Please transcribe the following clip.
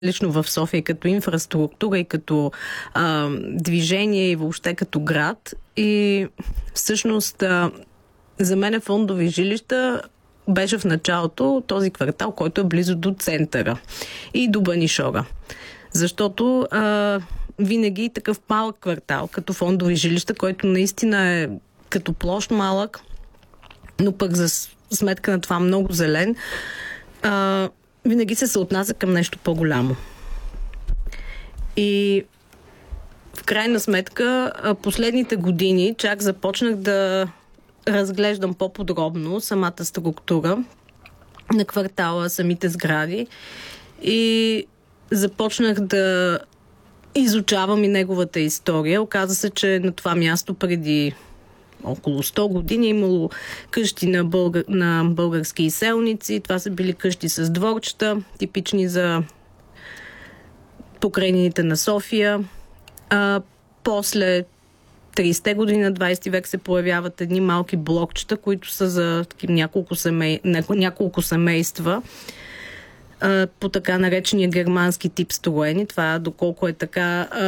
лично в София като инфраструктура и като движение и въобще като град. И всъщност за мен Фондови жилища беше в началото този квартал, който е близо до центъра и до Банишора. Защото винаги такъв малък квартал, като Фондови жилища, който наистина е като площ малък, но пък за сметка на това много зелен, винаги се отнася към нещо по-голямо. И в крайна сметка, последните години чак започнах да разглеждам по-подробно самата структура на квартала, самите сгради и започнах да изучавам и неговата история. Оказа се, че на това място преди около 100 години имало къщи на български изселници. Това са били къщи с дворчета, типични за покрайнините на София. После 30-те години на 20 век се появяват едни малки блокчета, които са за няколко семейства по така наречения германски тип строени. Това, доколко е така,